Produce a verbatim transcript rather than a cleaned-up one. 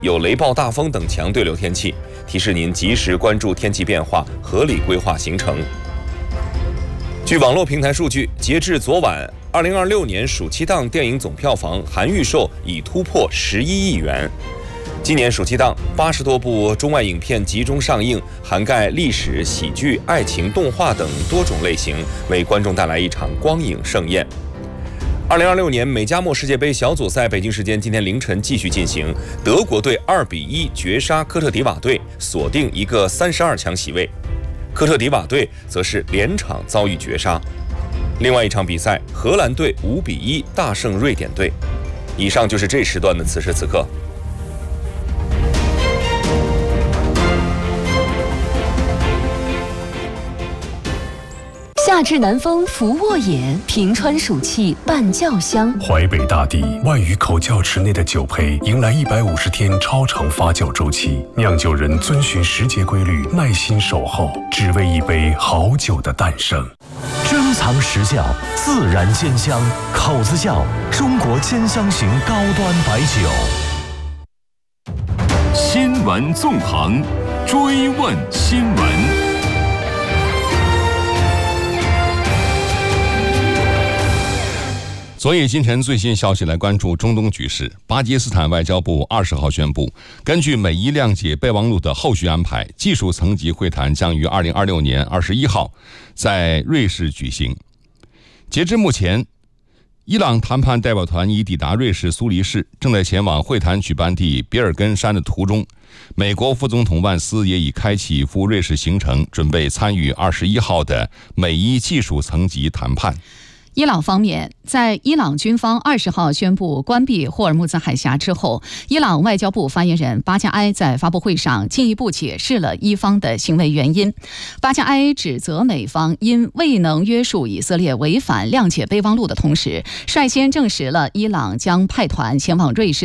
有雷暴、大风等强对流天气，提示您及时关注天气变化，合理规划行程。据网络平台数据，截至昨晚，二零二六年暑期档电影总票房含预售已突破十一亿元。今年暑期档，八十多部中外影片集中上映，涵盖历史、喜剧、爱情、动画等多种类型，为观众带来一场光影盛宴。二零二六年美加墨世界杯小组赛，北京时间今天凌晨继续进行，德国队二比一绝杀科特迪瓦队，锁定一个三十二强席位。科特迪瓦队则是连场遭遇绝杀。另外一场比赛，荷兰队五比一大胜瑞典队。以上就是这时段的此时此刻。 夏至南风拂沃野，平川暑气伴酱香。 淮北大地万余口窖池内的酒胚迎来一百五十天超长发酵周期，酿酒人遵循时节规律，耐心守候，只为一杯好酒的诞生。 珍藏实窖，自然兼香，口子窖中国兼香型高端白酒。 新闻纵横，追问新闻。 昨夜今晨最新消息来关注中东局势。巴基斯坦外交部二十号宣布，根据美伊谅解备忘录的后续安排，技术层级会谈将于二零二六年二十一号在瑞士举行。截至目前，伊朗谈判代表团已抵达瑞士苏黎世，正在前往会谈举办地比尔根山的途中。美国副总统万斯也已开启赴瑞士行程，准备参与二十一号的美伊技术层级谈判。 伊朗方面，在伊朗军方二十号宣布关闭霍尔木兹海峡之后，伊朗外交部发言人巴加埃在发布会上进一步解释了伊方的行为原因。巴加埃指责美方因未能约束以色列违反谅解备忘录的同时，率先证实了伊朗将派团前往瑞士